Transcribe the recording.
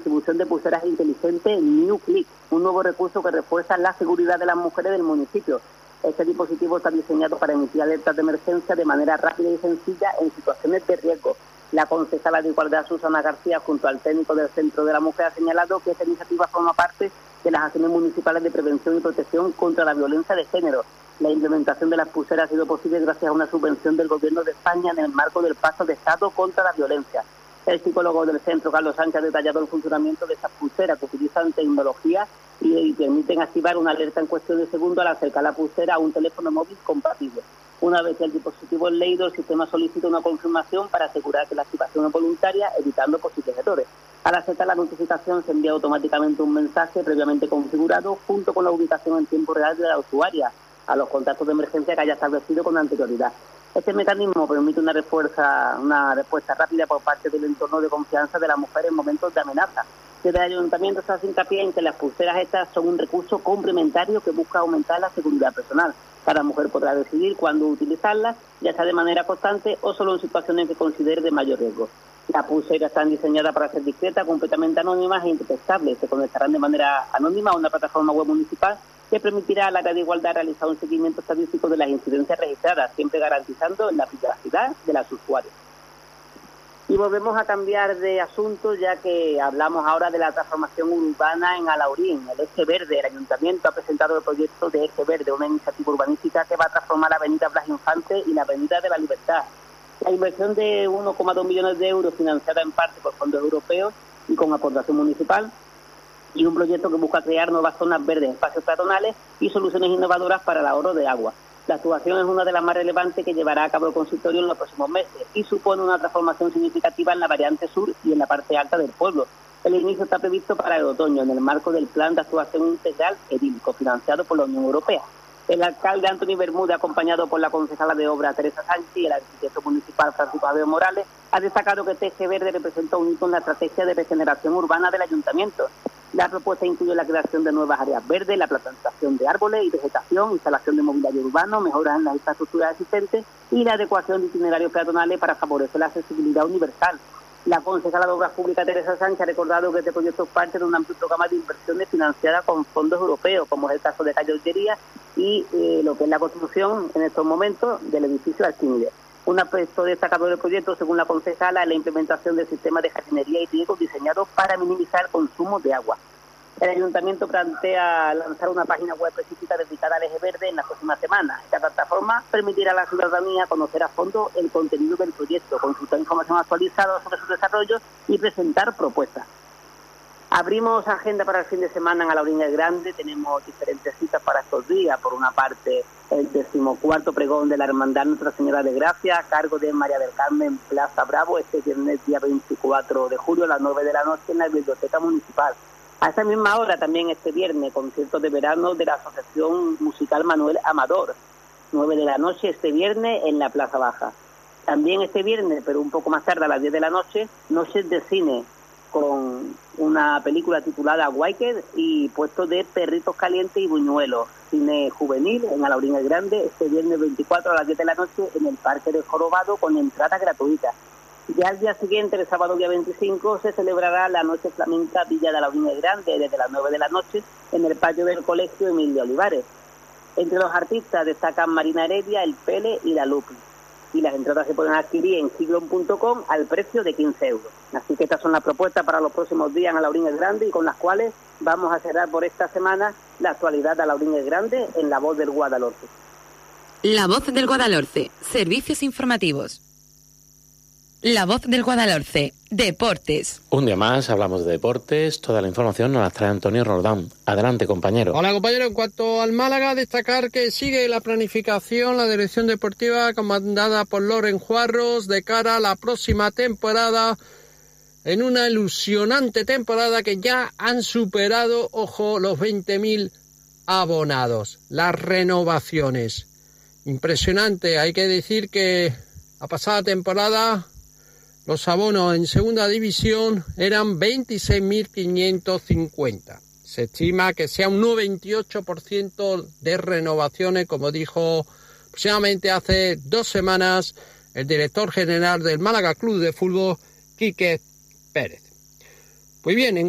distribución de pulseras inteligentes New Click, un nuevo recurso que refuerza la seguridad de las mujeres del municipio. Este dispositivo está diseñado para emitir alertas de emergencia de manera rápida y sencilla en situaciones de riesgo. La concejala de Igualdad, Susana García, junto al técnico del Centro de la Mujer, ha señalado que esta iniciativa forma parte de las acciones municipales de prevención y protección contra la violencia de género. La implementación de las pulseras ha sido posible gracias a una subvención del Gobierno de España en el marco del Pacto de Estado contra la Violencia. El psicólogo del centro, Carlos Sánchez, ha detallado el funcionamiento de estas pulseras que utilizan tecnología y permiten activar una alerta en cuestión de segundos al acercar la pulsera a un teléfono móvil compatible. Una vez que el dispositivo es leído, el sistema solicita una confirmación para asegurar que la activación es voluntaria, evitando posibles errores. Al aceptar la notificación, se envía automáticamente un mensaje previamente configurado junto con la ubicación en tiempo real de la usuaria a los contactos de emergencia que haya establecido con anterioridad. Este mecanismo permite una respuesta rápida por parte del entorno de confianza de la mujer en momentos de amenaza. Desde el Ayuntamiento se hace hincapié en que las pulseras estas son un recurso complementario que busca aumentar la seguridad personal. Cada mujer podrá decidir cuándo utilizarlas, ya sea de manera constante o solo en situaciones que considere de mayor riesgo. Las pulseras están diseñadas para ser discretas, completamente anónimas e indetectables. Se conectarán de manera anónima a una plataforma web municipal que permitirá a la Área de Igualdad realizar un seguimiento estadístico de las incidencias registradas, siempre garantizando la privacidad de las usuarias. Y volvemos a cambiar de asunto, ya que hablamos ahora de la transformación urbana en Alhaurín. El Eje Verde, el Ayuntamiento ha presentado el proyecto de Eje Verde, una iniciativa urbanística que va a transformar la avenida Blas Infante y la avenida de la Libertad. La inversión de 1,2 millones de euros, financiada en parte por fondos europeos y con aportación municipal, y un proyecto que busca crear nuevas zonas verdes, espacios peatonales y soluciones innovadoras para el ahorro de agua. La actuación es una de las más relevantes que llevará a cabo el consistorio en los próximos meses y supone una transformación significativa en la variante sur y en la parte alta del pueblo. El inicio está previsto para el otoño en el marco del Plan de Actuación Integral EDIL, cofinanciado por la Unión Europea. El alcalde Antonio Bermúdez, acompañado por la concejala de Obras Teresa Sánchez y el arquitecto municipal Francisco Javier Morales, ha destacado que este Eje Verde representa un hito en la estrategia de regeneración urbana del ayuntamiento. La propuesta incluye la creación de nuevas áreas verdes, la plantación de árboles y vegetación, instalación de mobiliario urbano, mejoras en las infraestructuras existentes y la adecuación de itinerarios peatonales para favorecer la accesibilidad universal. La concejala de Obras Públicas Teresa Sánchez ha recordado que este proyecto es parte de un amplio programa de inversiones financiadas con fondos europeos, como es el caso de Calle Ollería y lo que es la construcción en estos momentos del edificio Arquímedes. Un aspecto destacado del proyecto, según la concejala, es la implementación del sistema de jardinería y riego diseñado para minimizar el consumo de agua. El Ayuntamiento plantea lanzar una página web específica dedicada al Eje Verde en las próximas semanas. Esta plataforma permitirá a la ciudadanía conocer a fondo el contenido del proyecto, consultar información actualizada sobre su desarrollo y presentar propuestas. Abrimos agenda para el fin de semana en Alhaurín el Grande. Tenemos diferentes citas para estos días. Por una parte, el 14º pregón de la Hermandad Nuestra Señora de Gracia, a cargo de María del Carmen, Plaza Bravo, este viernes día 24 de julio a las 9 de la noche en la Biblioteca Municipal. A esa misma hora, también este viernes, concierto de verano de la Asociación Musical Manuel Amador, 9 de la noche este viernes en la Plaza Baja. También este viernes, pero un poco más tarde, a las 10 de la noche, noches de cine, con una película titulada Wicked y puesto de Perritos Calientes y Buñuelos, cine juvenil en Alhaurín el Grande, este viernes 24 a las 10 de la noche en el Parque del Jorobado con entrada gratuita. Ya al día siguiente, el sábado día 25, se celebrará la Noche Flamenca Villa de Alhaurín el Grande desde las 9 de la noche en el patio del Colegio Emilio Olivares. Entre los artistas destacan Marina Heredia, El Pele y La Lupi. Y las entradas se pueden adquirir en siglon.com al precio de 15 euros. Así que estas son las propuestas para los próximos días en Alhaurín el Grande y con las cuales vamos a cerrar por esta semana la actualidad de Alhaurín el Grande en La Voz del Guadalhorce. La Voz del Guadalhorce, servicios informativos. La Voz del Guadalhorce, deportes. Un día más hablamos de deportes. Toda la información nos la trae Antonio Roldán. Adelante, compañero. Hola, compañero. En cuanto al Málaga, destacar que sigue la planificación, la dirección deportiva comandada por Loren Juarros de cara a la próxima temporada, en una ilusionante temporada que ya han superado, ojo, los 20.000 abonados. Las renovaciones. Impresionante. Hay que decir que la pasada temporada los abonos en segunda división eran 26.550. Se estima que sea un 98% de renovaciones, como dijo aproximadamente hace 2 semanas el director general del Málaga Club de Fútbol, Quique Pérez. Pues bien, en